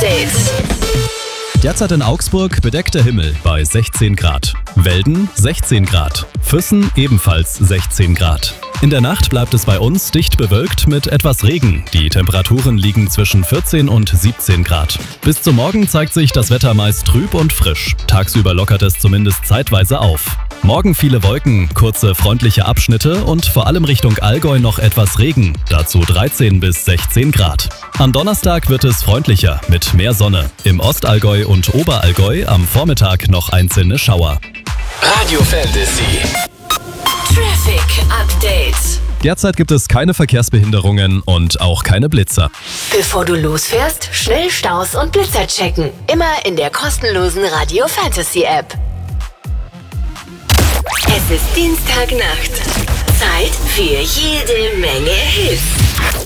Update. Derzeit in Augsburg bedeckter Himmel bei 16 Grad. Welden 16 Grad. Füssen ebenfalls 16 Grad. In der Nacht bleibt es bei uns dicht bewölkt mit etwas Regen. Die Temperaturen liegen zwischen 14 und 17 Grad. Bis zum Morgen zeigt sich das Wetter meist trüb und frisch. Tagsüber lockert es zumindest zeitweise auf. Morgen viele Wolken, kurze freundliche Abschnitte und vor allem Richtung Allgäu noch etwas Regen, dazu 13 bis 16 Grad. Am Donnerstag wird es freundlicher mit mehr Sonne. Im Ostallgäu und Oberallgäu am Vormittag noch einzelne Schauer. Radio Fantasy. Traffic Update. Derzeit gibt es keine Verkehrsbehinderungen und auch keine Blitzer. Bevor du losfährst, schnell Staus und Blitzer checken. Immer in der kostenlosen Radio Fantasy App. Es ist Dienstagnacht. Zeit für jede Menge Hits.